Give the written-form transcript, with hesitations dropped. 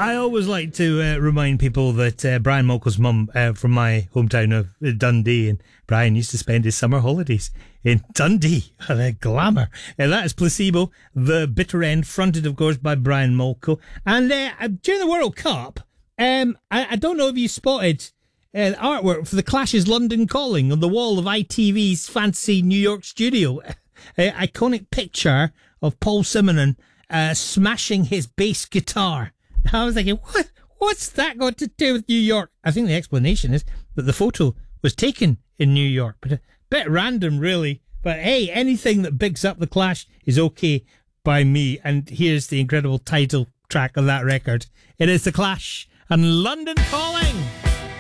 I always like to remind people that Brian Molko's mum from my hometown of Dundee, and Brian used to spend his summer holidays in Dundee. Glamour. That is Placebo, the bitter end, fronted, of course, by Brian Molko. And during the World Cup, I don't know if you spotted artwork for The Clash's London Calling on the wall of ITV's fancy New York studio. Iconic picture of Paul Simonon smashing his bass guitar. I was thinking, what's that got to do with New York? I think the explanation is that the photo was taken in New York, but a bit random, really. But hey, anything that bigs up The Clash is okay by me. And here's the incredible title track of that record. It is The Clash and London Calling.